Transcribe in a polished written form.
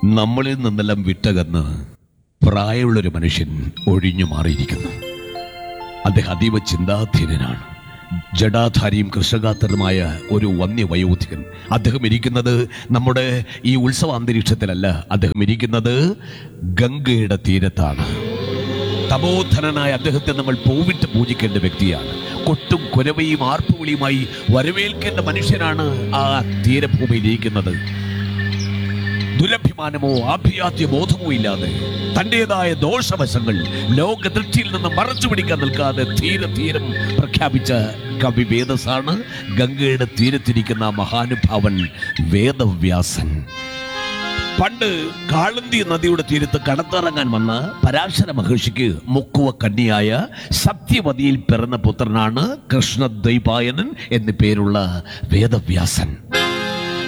നമ്മളിൽ നിന്നെല്ലാം വിട്ടകന്ന് പ്രായമുള്ളൊരു മനുഷ്യൻ ഒഴിഞ്ഞു മാറിയിരിക്കുന്നു. അദ്ദേഹം അതീവ ചിന്താധീനനാണ്. ജടാധാരിയും കൃഷകാത്തനുമായ ഒരു വന്യവയോധികൻ. അദ്ദേഹം ഇരിക്കുന്നത് നമ്മുടെ ഈ ഉത്സവ അന്തരീക്ഷത്തിലല്ല. അദ്ദേഹം ഇരിക്കുന്നത് ഗംഗയുടെ തീരത്താണ്. തപോധനനായ അദ്ദേഹത്തെ നമ്മൾ പൂവിട്ട് പൂജിക്കേണ്ട വ്യക്തിയാണ്. കൊട്ടും കുരവയും ആർപ്പുവിളിയുമായി വരവേൽക്കേണ്ട മനുഷ്യനാണ് ആ തീരഭൂമിയിൽ ഇരിക്കുന്നത്. ദുരഭിമാനമോ ആഭിയാത്യ ബോധമോ ഇല്ലാതെ തൻ്റെതായ ദോഷവശങ്ങൾ ലോകദൃഷ്ടിയിൽ നിന്ന് മറച്ചു പിടിക്കാൻ നിൽക്കാതെ തീരം പ്രഖ്യാപിച്ച കവി വേദസാണ്. ഗംഗയുടെ തീരത്തിരിക്കുന്ന മഹാനുഭാവൻ വേദവ്യാസൻ. പണ്ട് കാളന്തി നദിയുടെ തീരത്ത് കടത്തിറങ്ങാൻ വന്ന പരാശര മഹർഷിക്ക് മുക്കുവ കന്യയായ സത്യവതിയിൽ പിറന്ന പുത്രനാണ് കൃഷ്ണദ്വൈപായനൻ എന്നു പേരുള്ള വേദവ്യാസൻ.